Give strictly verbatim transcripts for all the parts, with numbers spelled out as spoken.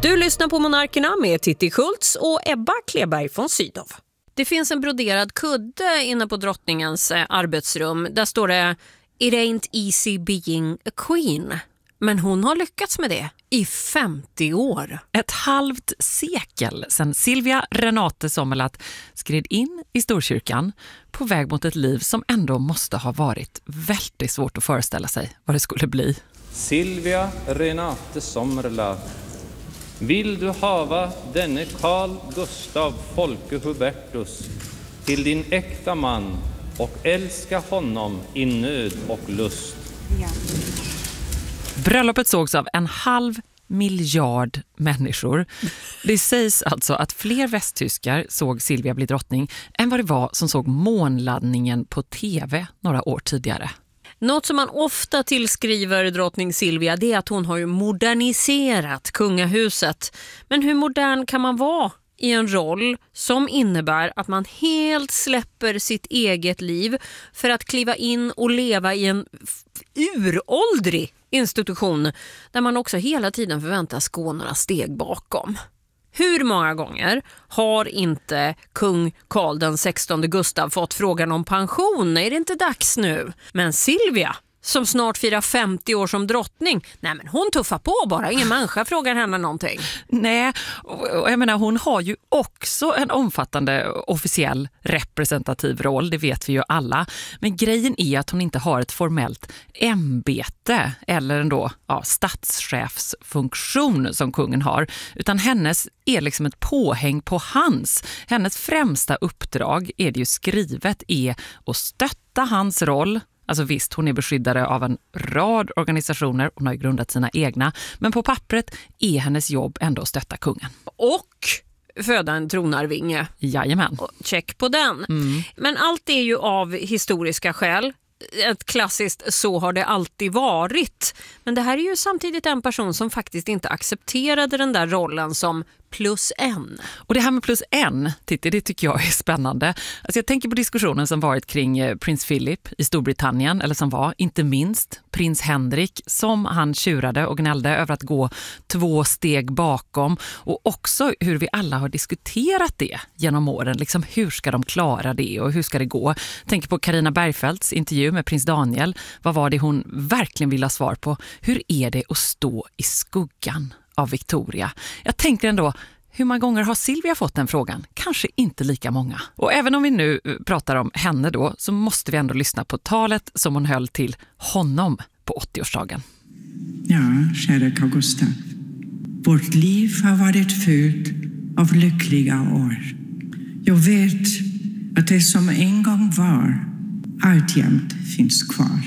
Du lyssnar på Monarkerna med Titti Schultz och Ebba Kleberg från Sydow. Det finns en broderad kudde inne på drottningens arbetsrum. Där står det "It ain't easy being a queen". Men hon har lyckats med det i femtio år. Ett halvt sekel sedan Silvia Renate Sommerlath skred in i Storkyrkan på väg mot ett liv som ändå måste ha varit väldigt svårt att föreställa sig vad det skulle bli. Silvia Renate Sommerlath, vill du hava denne Carl Gustav Folke Hubertus till din äkta man och älska honom i nöd och lust? Ja. Bröllopet sågs av en halv miljard människor. Det sägs alltså att fler västtyskar såg Silvia bli drottning än vad det var som såg månladdningen på tv några år tidigare. Något som man ofta tillskriver drottning Silvia, det är att hon har ju moderniserat kungahuset. Men hur modern kan man vara i en roll som innebär att man helt släpper sitt eget liv för att kliva in och leva i en uråldrig institution där man också hela tiden förväntas gå några steg bakom? Hur många gånger har inte kung Carl den sextonde Gustav fått frågan om pension? Är det inte dags nu? Men Silvia, som snart firar femtio år som drottning, nej men hon tuffar på bara, ingen människa frågar henne någonting. Nej, och jag menar hon har ju också en omfattande officiell representativ roll, det vet vi ju alla. Men grejen är att hon inte har ett formellt ämbete eller ändå ja, statschefsfunktion som kungen har, utan hennes är liksom ett påhäng på hans. Hennes främsta uppdrag är det ju skrivet är att stötta hans roll. Alltså visst, hon är beskyddare av en rad organisationer, hon har ju grundat sina egna, men på pappret är hennes jobb ändå att stötta kungen. Och föda en tronarvinge. Jajamän. Check på den. Mm. Men allt är ju av historiska skäl. Ett klassiskt så har det alltid varit. Men det här är ju samtidigt en person som faktiskt inte accepterade den där rollen som plus en. Och det här med plus en, Titti, det tycker jag är spännande. Alltså jag tänker på diskussionen som varit kring prins Philip i Storbritannien, eller som var, inte minst, prins Henrik, som han tjurade och gnällde över att gå två steg bakom. Och också hur vi alla har diskuterat det genom åren. Liksom hur ska de klara det och hur ska det gå? Tänk på Carina Bergfeldts intervju med prins Daniel. Vad var det hon verkligen ville ha svar på? Hur är det att stå i skuggan av Victoria? Jag tänker ändå, hur många gånger har Silvia fått den frågan? Kanske inte lika många. Och även om vi nu pratar om henne då, så måste vi ändå lyssna på talet som hon höll till honom på åttioårsdagen. Ja, kära Carl Gustav. Vårt liv har varit fyllt av lyckliga år. Jag vet att det som en gång var alltjämt finns kvar.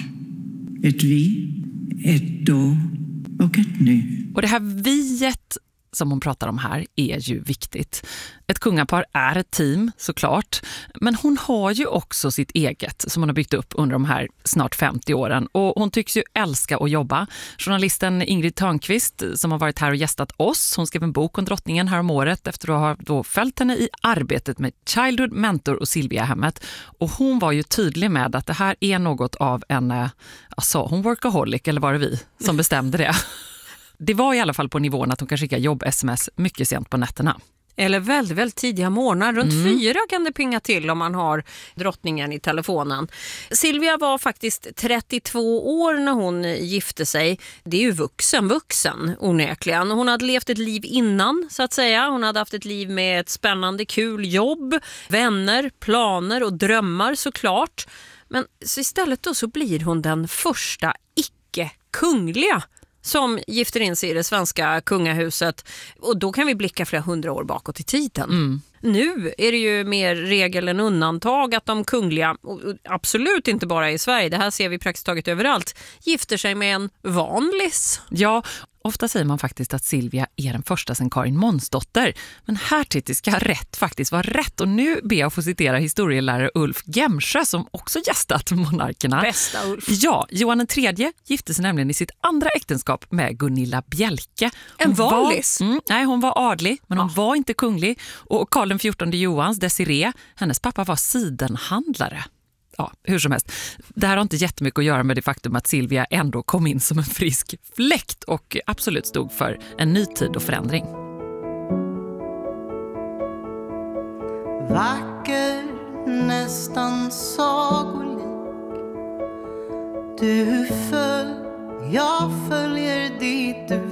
Ett vi, ett då och ett nu. Och det här viet som hon pratar om här är ju viktigt. Ett kungapar är ett team, såklart. Men hon har ju också sitt eget som hon har byggt upp under de här snart femtio åren. Och hon tycks ju älska att jobba. Journalisten Ingrid Törnqvist som har varit här och gästat oss, hon skrev en bok om drottningen här om året efter att ha då följt henne i arbetet med Childhood Mentor och Silvia-hemmet. Och hon var ju tydlig med att det här är något av en, alltså hon workaholic, eller var det vi som bestämde det? Det var i alla fall på nivån att hon kan skicka jobb-sms mycket sent på nätterna. Eller väldigt, väldigt tidiga morgnar. Runt Mm. fyra kan det pinga till om man har drottningen i telefonen. Silvia var faktiskt trettiotvå år när hon gifte sig. Det är ju vuxen, vuxen onekligen. Hon hade levt ett liv innan, så att säga. Hon hade haft ett liv med ett spännande, kul jobb, vänner, planer och drömmar såklart. Men så istället då så blir hon den första icke-kungliga som gifter in sig i det svenska kungahuset. Och då kan vi blicka flera hundra år bakåt i tiden. Mm. Nu är det ju mer regel än undantag att de kungliga, och absolut inte bara i Sverige, det här ser vi praktiskt taget överallt, gifter sig med en vanlis. Ja, ofta säger man faktiskt att Silvia är den första sen Karin Månsdotter. Men här Titti ska rätt faktiskt vara rätt. Och nu ber jag att få citera historielärare Ulf Gemsjö som också gästat Monarkerna. Bästa Ulf. Ja, Johan den tredje gifte sig nämligen i sitt andra äktenskap med Gunilla Bjelke. Hon en vanlis? Var, mm, nej, hon var adlig, men hon ja. var inte kunglig. Och Karl den fjortonde Johans Desiree, hennes pappa var sidenhandlare. Ja, hur som helst. Det här har inte jättemycket att göra med det faktum att Silvia ändå kom in som en frisk fläkt och absolut stod för en ny tid och förändring. vacker, nästan sagolik. Du föll, jag följer dit du